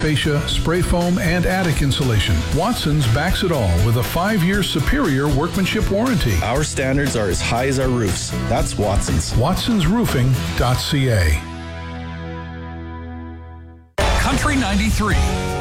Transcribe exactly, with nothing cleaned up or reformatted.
fascia, spray foam, and attic insulation. Watson's backs it all with a five-year superior workmanship warranty. Our standards are as high as our roofs. That's Watson's. watsons roofing dot c a. Country ninety-three.